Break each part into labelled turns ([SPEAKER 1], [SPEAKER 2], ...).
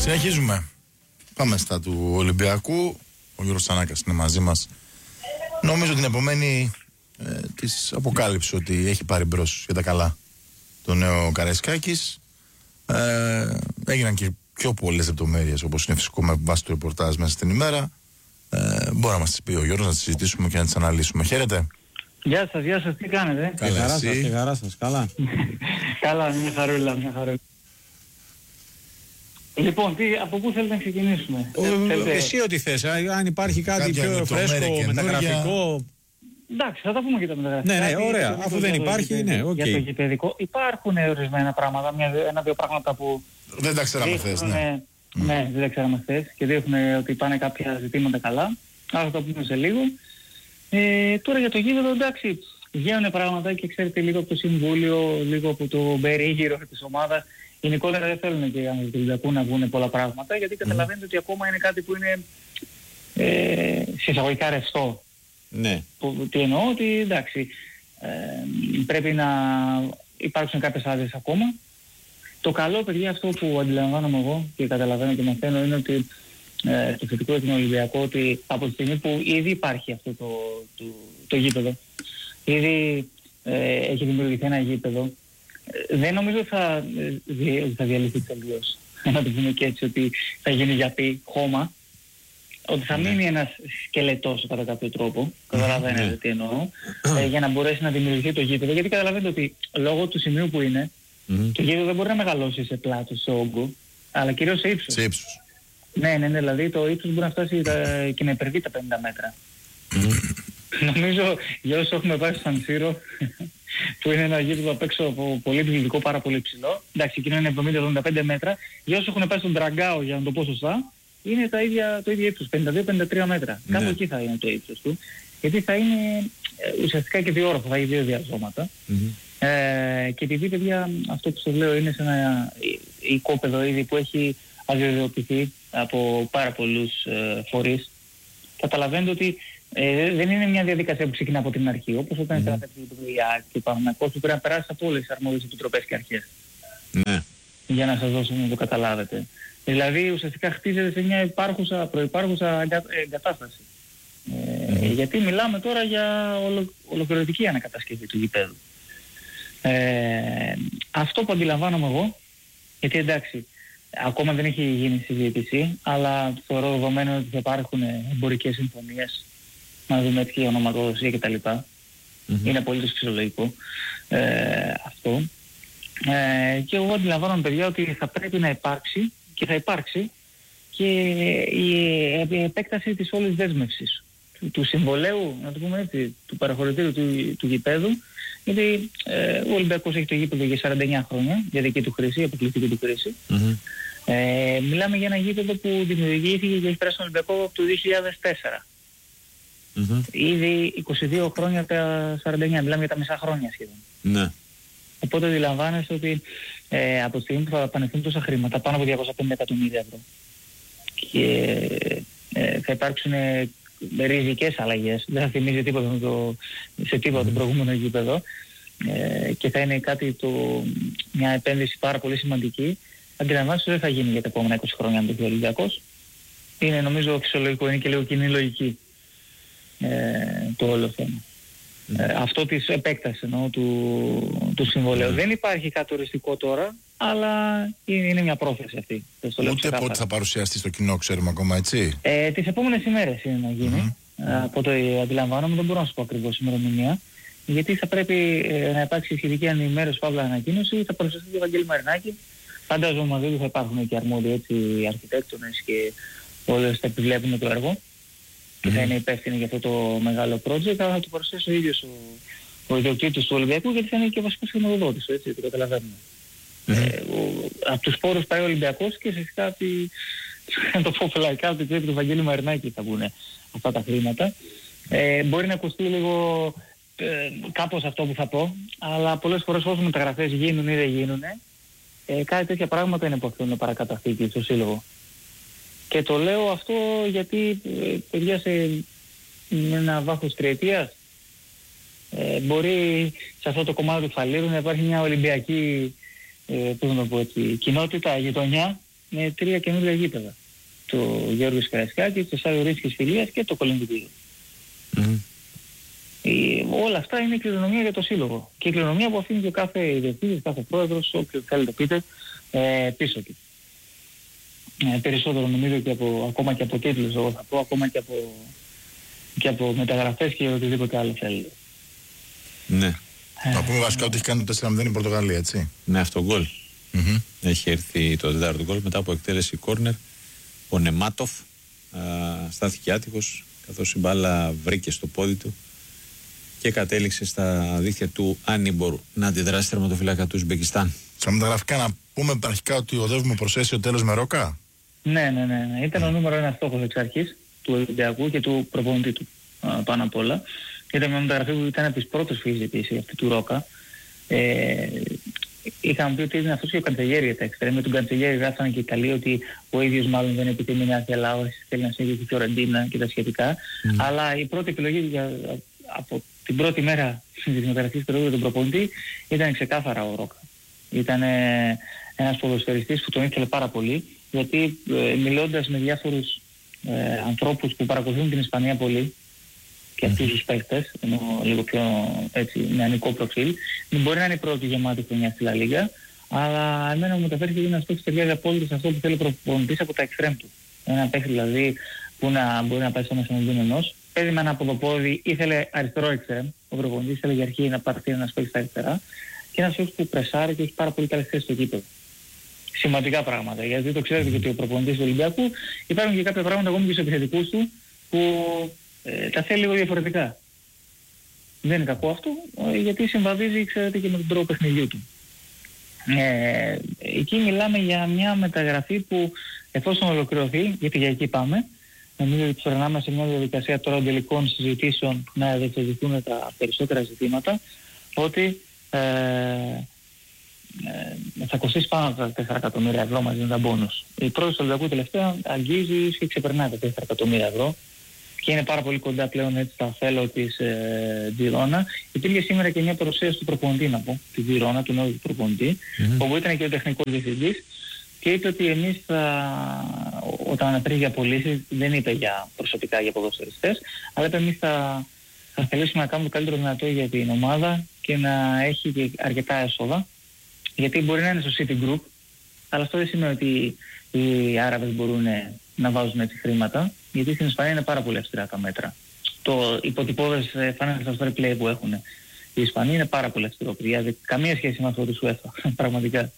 [SPEAKER 1] Συνεχίζουμε. Πάμε στα του Ολυμπιακού. Ο Γιώργος Τσανάκας είναι μαζί μας. Νομίζω την επομένη της αποκάλυψε ότι έχει πάρει μπρος για τα καλά το νέο Καραϊσκάκης. Έγιναν και πιο πολλές λεπτομέρειες, όπως είναι φυσικό με βάση το ρεπορτάζ μέσα στην ημέρα. Μπορεί να μας τις πει ο Γιώργος, να τις συζητήσουμε και να τις αναλύσουμε. Χαίρετε.
[SPEAKER 2] Γεια σας, τι κάνετε?
[SPEAKER 1] Καλά,
[SPEAKER 3] τη χαρά σας, καλά.
[SPEAKER 2] Καλά, μια χαρούλα. Λοιπόν, από πού θέλετε να ξεκινήσουμε?
[SPEAKER 3] Εσύ ό,τι θες, αν υπάρχει κάτι πιο φρέσκο, μεταγραφικό.
[SPEAKER 2] Εντάξει, θα τα πούμε και τα μεταγραφικά.
[SPEAKER 3] Ναι, ωραία, αφού δεν υπάρχει, ναι, οκ.
[SPEAKER 2] Για το γηπαιδικό υπάρχουν ορισμένα πράγματα, ένα-δύο πράγματα που
[SPEAKER 1] δεν τα ξέραμε χθες, ναι.
[SPEAKER 2] Ναι, δεν τα ξέραμε χθες και δείχνουν ότι πάνε κάποια ζητήματα καλά. Άρα θα το πούμε σε λίγο. Τώρα για το γήπεδο, εντάξει, βγαίνουν πράγματα και ξέρετε, λίγο από το Συμβούλιο, λίγο από το περίγυρο της ομάδας. Γενικότερα δεν θέλουν και οι άνθρωποι του Ολυμπιακού να βγουν πολλά πράγματα, γιατί καταλαβαίνετε ότι ακόμα είναι κάτι που είναι συσσαγωγικά ρευστό.
[SPEAKER 3] Ναι.
[SPEAKER 2] Τι εννοώ, ότι εντάξει, πρέπει να υπάρξουν κάποιες άδειες ακόμα. Το καλό, παιδιά, αυτό που αντιλαμβάνομαι εγώ και καταλαβαίνω και μαθαίνω, είναι ότι το θετικό για τον Ολυμπιακό, ότι από τη στιγμή που ήδη υπάρχει αυτό το γήπεδο, ήδη έχει δημιουργηθεί ένα γήπεδο, δεν νομίζω θα διαλυθεί τελείως. Να το πούμε και έτσι, ότι θα γίνει γιαπί, χώμα, ότι θα μείνει ένας σκελετός κατά κάποιο τρόπο, καταλαβαίνετε τι εννοώ, για να μπορέσει να δημιουργηθεί το γήπεδο, γιατί καταλαβαίνετε ότι λόγω του σημείου που είναι, το γήπεδο δεν μπορεί να μεγαλώσει σε πλάτος, σε όγκο, αλλά κυρίως σε ύψος.
[SPEAKER 1] Σε ύψος.
[SPEAKER 2] Ναι, δηλαδή το ύψος μπορεί να φτάσει και να υπερβεί τα 50 μέτρα. Νομίζω για όσους έχουμε πάει στο Σαν Σύρο, που είναι ένα γήπεδο απ' έξω από πολύ πληθυντικό, πάρα πολύ ψηλό, εντάξει, εκείνο είναι 70-75 μέτρα, για όσους έχουν πάει στον Τραγκάο, για να το πω σωστά, είναι το ίδιο ύψος, 52-53 μέτρα. Κάπου εκεί θα είναι το ύψος του, γιατί θα είναι ουσιαστικά και διόροφο, θα έχει δύο διαζώματα. Και επειδή, παιδιά, αυτό που σας λέω είναι σε ένα οικόπεδο ήδη που έχει αδειοδοτηθεί από πάρα πολλούς φορείς, καταλαβαίνετε ότι δεν είναι μια διαδικασία που ξεκινά από την αρχή, όπως όταν ήταν η δουλειά και Παναθηναϊκός, που πρέπει να περάσει από όλες τις αρμόδιες επιτροπές και αρχές.
[SPEAKER 3] Ναι.
[SPEAKER 2] Για να σας δώσω να το καταλάβετε. Δηλαδή ουσιαστικά χτίζεται σε μια προϋπάρχουσα εγκατάσταση. Γιατί μιλάμε τώρα για ολοκληρωτική ανακατασκευή του γηπέδου. Αυτό που αντιλαμβάνομαι εγώ, γιατί εντάξει, ακόμα δεν έχει γίνει συζήτηση, αλλά θεωρώ δεδομένο ότι θα υπάρχουν εμπορικές συμφωνίες, να δούμε τι ονοματοδοσία κτλ. Είναι πολύ φυσιολογικό αυτό. Και εγώ αντιλαμβάνομαι, παιδιά, ότι θα πρέπει να υπάρξει και θα υπάρξει και η επέκταση της όλης δέσμευσης του συμβολέου, να το πούμε έτσι, του παραχωρητήριου του γηπέδου, γιατί ο Ολυμπιακός έχει το γήπεδο για 49 χρόνια, για δική του χρήση, αποκλειστική του χρήση. Μιλάμε για ένα γήπεδο που δημιουργήθηκε και έχει περάσει στον Ολυμπιακό από το 2004. Ήδη 22 χρόνια από τα 49, μιλάμε για τα μισά χρόνια σχεδόν.
[SPEAKER 3] Ναι.
[SPEAKER 2] Οπότε αντιλαμβάνεστε ότι από τη στιγμή που θα πανεθούν τόσα χρήματα, πάνω από 250 εκατομμύρια ευρώ, και θα υπάρξουν ριζικές αλλαγές, δεν θα θυμίζει τίποτα σε τίποτα το προηγούμενο γήπεδο, και θα είναι μια επένδυση πάρα πολύ σημαντική, αντιλαμβάνεστε ότι δεν θα γίνει για τα επόμενα 20 χρόνια αν το έχει ο Ολυμπιακός. Είναι, νομίζω, φυσιολογικό, είναι και λίγο κοινή λογική το όλο θέμα. Αυτό της επέκτασης του συμβολέου. Δεν υπάρχει κάτι οριστικό τώρα, αλλά είναι μια πρόθεση αυτή.
[SPEAKER 1] Ούτε πότε θα παρουσιαστεί στο κοινό, ξέρουμε ακόμα, έτσι.
[SPEAKER 2] Τις επόμενες ημέρες είναι να γίνει. Από το αντιλαμβάνομαι, δεν μπορώ να σου πω ακριβώς ημερομηνία, γιατί θα πρέπει να υπάρξει σχετική ενημέρωση, παύλα ανακοίνωση, θα παρουσιαστεί ο Βαγγέλη Μαρινάκη. Φαντάζομαι μαζί του θα υπάρχουν και αρμόδιοι, έτσι, αρχιτέκτονες και όλες θα επιβλέπουν το έργο και θα είναι υπεύθυνοι για αυτό το μεγάλο project, αλλά θα το παρουσιάσει ο ίδιος ο ιδιοκτήτης του Ολυμπιακού, γιατί θα είναι και ο βασικός χρηματοδότης, έτσι, το καταλαβαίνουμε. Από τους πόρους πάει ο Ολυμπιακός και φυσικά να το πω λαϊκά, από την τσέπη του Βαγγέλη Μαρινάκη θα βγουν αυτά τα χρήματα. Μπορεί να ακουστεί λίγο κάπως αυτό που θα πω, αλλά πολλές φορές όσο μεταγραφές γίνουν ή δεν γίνουν, κάτι τέτοια πράγματα είναι που αφήνουν παρακαταθήκη στο σύλλογο. Και το λέω αυτό γιατί, παιδιά, σε ένα βάθος τριετίας μπορεί σε αυτό το κομμάτι του Φαλήρου να υπάρχει μια Ολυμπιακή κοινότητα, γειτονιά, με 3 καινούργια γήπεδα. Το Γιώργος Καραϊσκάκης, το Σάβιο Ρίσκης Φιλίας και το Κολυμπητήριο. Όλα αυτά είναι κληρονομία για το σύλλογο. Και η κληρονομία που αφήνει και κάθε ιδιοκτήτης, κάθε πρόεδρος, όποιο θέλετε πείτε, πίσω του. Περισσότερο νομίζω και ακόμα και από τίτλους, εγώ θα πω, ακόμα και από μεταγραφές και οτιδήποτε άλλο θέλετε.
[SPEAKER 3] Ναι.
[SPEAKER 1] Να πούμε βασικά ότι έχει κάνει το 4-0 η Πορτογαλία, έτσι.
[SPEAKER 3] Ναι, αυτό γκολ. Έχει έρθει το 4ο γκολ μετά από εκτέλεση κόρνερ. Ο Νεμάτοφ στάθηκε άτυχος, καθώς η μπάλα βρήκε στο πόδι του και κατέληξε στα δίχτυα του Άνιμπορ να αντιδράσει τερματοφύλακα του Ουσμπεκιστάν.
[SPEAKER 1] Στα μεταγραφικά να πούμε αρχικά ότι οδεύουμε προς αίσιο τέλος με Ρόκα.
[SPEAKER 2] Ναι. Ήταν ο νούμερο 1 στόχος εξ αρχής του Ολυμπιακού και του προπονητή του πάνω απ' όλα. Ήταν μια μεταγραφή που ήταν από τις πρώτες φύγης επίσης, αυτή του Ρόκα. Είχαμε πει ότι είναι αυτός και ο Καντσελιέρη για τα εξτρέμ. Με τον Καντσελιέρη γράφανε και οι καλοί ότι ο ίδιος μάλλον δεν επιθυμεί να έρθει Ελλάδα, θέλει να συνεχίσει τη Φιωρεντίνα και τα σχετικά. Αλλά η πρώτη επιλογή από την πρώτη μέρα της μεταγραφής του για τον προπονητή ήταν ξεκάθαρα ο Ρόκα. Ήταν ένας ποδοσφαιριστής που τον ήθελε πάρα πολύ, γιατί μιλώντας με διάφορους ανθρώπους που παρακολουθούν την Ισπανία πολύ και αυτούς τους παίκτες, ενώ λίγο πιο έτσι νεανικό προφίλ, μπορεί να είναι η πρώτη γεμάτη χρονιά στη Λα Λίγκα, αλλά εμένα μου μεταφέρθηκε ένας παίκτης που ταιριάζει απόλυτα σε αυτό που θέλει προπονητής από τα εξτρέμ του. Ένα παίκτη δηλαδή που να μπορεί να πάει σε ένας εναντίον ενός. Παίζει με ένα ποδοπόδι, ήθελε αριστερό εξτρέμ, ο προπονητής ήθελε για αρχή να πάρει ένας παίκτης στα αριστερά, και ένας παίκτης που πρεσάρει και έχει πάρα πολύ καλές θέσεις στο γήπεδο. Σημαντικά πράγματα, γιατί το ξέρετε και ότι ο προπονητής του Ολυμπιακού υπάρχουν και κάποια πράγματα ακόμη και στους επιθετικούς του που τα θέλει λίγο διαφορετικά. Δεν είναι κακό αυτό, γιατί συμβαδίζει, ξέρετε, και με τον τρόπο παιχνιδιού του. Εκεί μιλάμε για μια μεταγραφή που εφόσον ολοκληρωθεί, γιατί για εκεί πάμε, νομίζω ότι περνάμε σε μια διαδικασία τώρα τελικών συζητήσεων να διευθετηθούν τα περισσότερα ζητήματα, ότι θα κοστίσει πάνω από τα 4 εκατομμύρια ευρώ μαζί με τα μπόνους. Η πρώτη του Ολυμπιακού τελευταία αγγίζει και ξεπερνάει τα 4 εκατομμύρια ευρώ και είναι πάρα πολύ κοντά πλέον έτσι στα θέλω της Τζιρόνα. Υπήρχε σήμερα και μια παρουσίαση του προπονητή, να πω, της Τζιρόνα, του νέου προπονητή, όπου ήταν και ο τεχνικός διευθυντής και είπε ότι εμείς όταν αναφέρει για πωλήσεις, δεν είπε για προσωπικά για ποδοσφαιριστές, αλλά είπε εμείς θα θελήσουμε να κάνουμε το καλύτερο δυνατό για την ομάδα και να έχει και αρκετά έσοδα, γιατί μπορεί να είναι στο City Group, αλλά αυτό δεν σημαίνει ότι οι Άραβες μπορούν να βάζουν έτσι χρήματα, γιατί στην Ισπανία είναι πάρα πολύ αυστηρά τα μέτρα. Το υποτυπώδες financial fair play που έχουν οι Ισπανοί είναι πάρα πολύ αυστηρό, δηλαδή καμία σχέση με αυτό του UEFA, πραγματικά.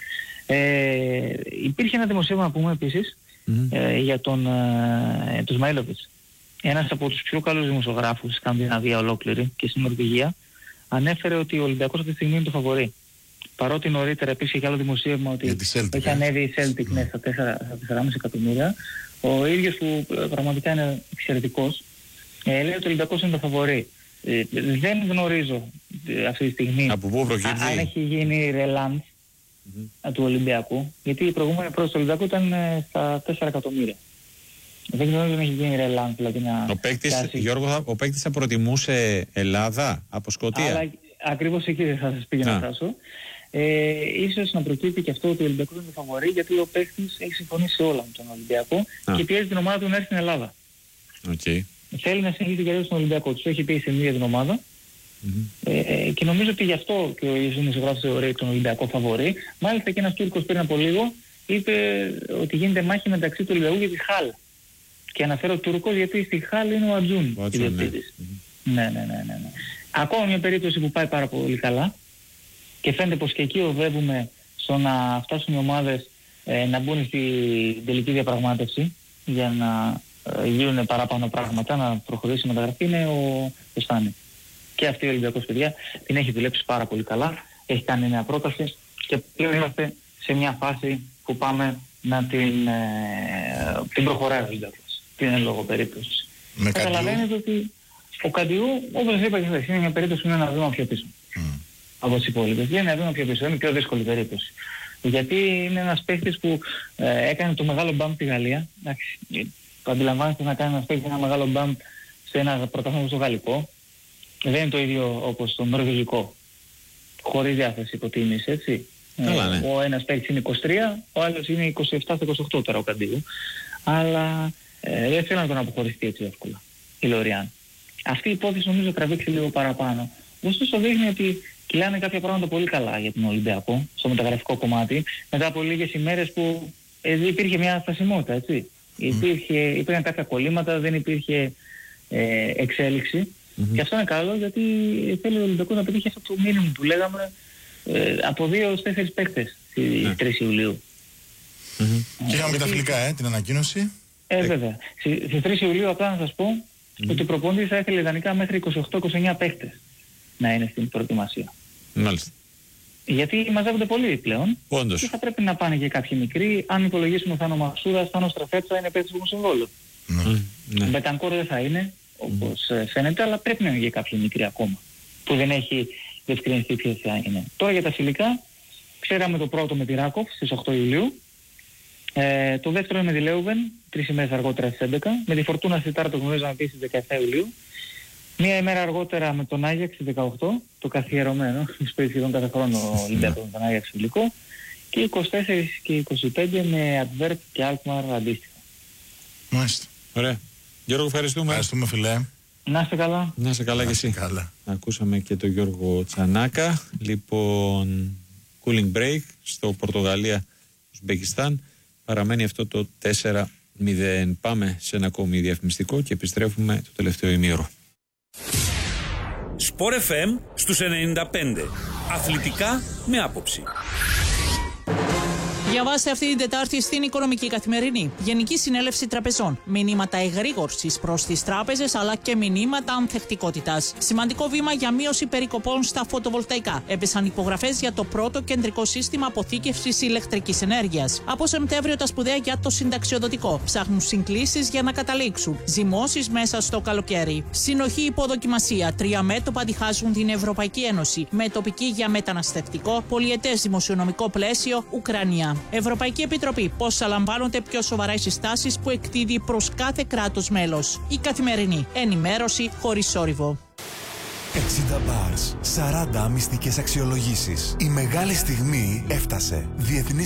[SPEAKER 2] Υπήρχε ένα δημοσίευμα να πούμε επίσης για τον Ισμαήλοβιτς. Ένας από τους πιο καλούς δημοσιογράφους στη Σκανδιναβία ολόκληρη και στην Νορβηγία ανέφερε ότι ο Ολυμπιακός αυτή τη στιγμή είναι το φαβορί. Παρότι νωρίτερα επίσης είχε άλλο δημοσίευμα ότι έχει ανέβει η Celtic στα 4,5 εκατομμύρια, ο ίδιος που πραγματικά είναι εξαιρετικός λέει ότι ο Ολυμπιακός είναι το φαβορί. Δεν γνωρίζω αυτή τη στιγμή αν έχει γίνει ρελάντ του Ολυμπιακού, γιατί η προηγούμενη πρώτη του Ολυμπιακού ήταν στα 4 εκατομμύρια. Δεν γνωρίζω αν έχει γίνει ρελάντ, δηλαδή να...
[SPEAKER 3] Γιώργο, ο παίκτης θα προτιμούσε Ελλάδα από Σκωτία. Αλλά
[SPEAKER 2] ακριβώς εκεί δεν θα σας πήγαινα να φτάσω. Ίσως να προκύπτει και αυτό ότι ο Ολυμπιακός είναι το φαβορί, γιατί ο παίκτης έχει συμφωνήσει όλα με τον Ολυμπιακό και πιέζει την ομάδα του να έρθει στην Ελλάδα. Θέλει να συνεχίσει και στον Ολυμπιακό. Του έχει πει στην ίδια την ομάδα. Και νομίζω ότι γι' αυτό και ο δημοσιογράφος θεωρεί τον Ολυμπιακό φαβορί. Μάλιστα και ένας Τούρκος πριν από λίγο είπε ότι γίνεται μάχη μεταξύ του Ολυμπιακού και της Χαλ. Και αναφέρω Τούρκος γιατί στη Χαλ είναι ο Ατζούν ιδιοκτήτης. Ναι. Ακόμα μια περίπτωση που πάει πάρα πολύ καλά και φαίνεται πως και εκεί οδεύουμε στο να φτάσουν οι ομάδες να μπουν στην τελική διαπραγμάτευση για να γίνουν παραπάνω πράγματα, να προχωρήσει η μεταγραφή, είναι ο Στάνη. Και αυτή η Ολυμπιακός, παιδιά, την έχει δουλέψει πάρα πολύ καλά, έχει κάνει μια πρόταση και πλέον είμαστε σε μια φάση που πάμε να την προχωράει ο Ολυμπιακός. Τι είναι λόγω περίπτωση. Καταλαβαίνετε ότι ο Καντιού, όπως σας είπα και χθες, είναι μια περίπτωση που είναι ένα βήμα πιο πίσω από τις υπόλοιπες. Είναι ένα βήμα πιο πίσω, είναι πιο δύσκολη περίπτωση. Γιατί είναι ένας παίκτης που έκανε το μεγάλο μπαμπ στη Γαλλία. Αντιλαμβάνεστε να κάνει ένας παίκτης ένα μεγάλο μπαμπ σε ένα πρωτάθλημα στο γαλλικό. Δεν είναι το ίδιο όπως το νορβηγικό. Χωρίς διάθεση υποτίμηση, έτσι.
[SPEAKER 3] Καλά, ναι.
[SPEAKER 2] Ο ένας παίκτης είναι 23, ο άλλος είναι 27-28 τώρα ο Καντίγου. Αλλά δεν θέλω να τον αποχωριστεί έτσι εύκολα η Λοριάν. Αυτή η υπόθεση νομίζω τραβήξει λίγο παραπάνω. Ωστόσο δείχνει ότι κυλάνε κάποια πράγματα πολύ καλά για τον Ολυμπιακό στο μεταγραφικό κομμάτι. Μετά από λίγες ημέρες που υπήρχε μια στασιμότητα, έτσι. Υπήρχαν κάποια κολλήματα, δεν υπήρχε εξέλιξη. Και αυτό είναι καλό γιατί θέλει ο Ολυμπιακός να πετύχει αυτό το μήνυμα που λέγαμε από 2-4 παίκτες στις 3 Ιουλίου.
[SPEAKER 1] Και είχαμε και τα φιλικά, την ανακοίνωση.
[SPEAKER 2] Βέβαια. Στις 3 Ιουλίου απλά να σας πω ότι ο προπονητής θα ήθελε ιδανικά μέχρι 28-29 παίκτες να είναι στην προετοιμασία.
[SPEAKER 3] Μάλιστα. Γιατί
[SPEAKER 2] μαζεύονται πολλοί πλέον.
[SPEAKER 3] Όντως.
[SPEAKER 2] Και θα πρέπει να πάνε και κάποιοι μικροί. Αν υπολογίσουμε ο Θάνο Μασούρας, Θάνο Στραφέτσα είναι παίκτης που έχουν συμβόλαιο. Ο Μπετανκόρ δεν θα είναι, όπως φαίνεται, αλλά πρέπει να είναι και κάποιοι μικροί ακόμα. Που δεν έχει διευκρινιστεί ποιες θα είναι. Τώρα για τα φιλικά, ξέραμε το πρώτο με τη Ράκοφ στις 8 Ιουλίου. Το δεύτερο είναι με τη Λέουβεν, 3 ημέρες αργότερα στις 11. Με τη Φορτούνα στη Τάρα το γνωρίζαμε επίσης στις 17 Ιουλίου. Μία ημέρα αργότερα με τον Άγιαξ στις 18, το καθιερωμένο, σπίτι σχεδόν κάθε χρόνο ο Ολυμπιακός με τον Άγιαξ φιλικό. Και 24 και 25 με Αντβέρπ και Αλκμαρ αντίστοιχα.
[SPEAKER 1] Μάλιστα.
[SPEAKER 3] Ωραία. Γιώργο, ευχαριστούμε.
[SPEAKER 1] Ευχαριστούμε, φιλέ.
[SPEAKER 2] Να είστε καλά.
[SPEAKER 3] Να είστε καλά και εσύ.
[SPEAKER 1] Καλά.
[SPEAKER 3] Ακούσαμε και τον Γιώργο Τσανάκα. Λοιπόν, cooling break στο Πορτογαλία-Ουσμπεκιστάν. Παραμένει αυτό το 4-0. Πάμε σε ένα ακόμη διαφημιστικό και επιστρέφουμε το τελευταίο ημίωρο.
[SPEAKER 4] Sport FM στους 95. Αθλητικά με άποψη.
[SPEAKER 5] Διαβάστε αυτή την Τετάρτη στην Οικονομική Καθημερινή. Γενική Συνέλευση Τραπεζών. Μηνύματα εγρήγορσης προς τις τράπεζες αλλά και μηνύματα ανθεκτικότητας. Σημαντικό βήμα για μείωση περικοπών στα φωτοβολταϊκά. Έπεσαν υπογραφές για το πρώτο κεντρικό σύστημα αποθήκευσης ηλεκτρικής ενέργειας. Από Σεπτέμβριο τα σπουδαία για το συνταξιοδοτικό. Ψάχνουν συγκλήσεις για να καταλήξουν. Ζυμώσεις μέσα στο καλοκαίρι. Συνοχή υποδοκιμασία. 3 μέτωπα διχάζουν την Ευρωπαϊκή Ένωση. Με τοπική για μεταναστευτικό. Πολυετές δημοσιονομικό πλαίσιο. Ουκρανία. Ευρωπαϊκή Επιτροπή. Πώς θα λαμβάνονται πιο σοβαρά οι συστάσεις που εκδίδει προς κάθε κράτος μέλος. Η Καθημερινή. Ενημέρωση χωρίς σόρυβο.
[SPEAKER 6] 60 bars, 40 μυστικές αξιολογήσεις. Η μεγάλη στιγμή έφτασε. Διεθνής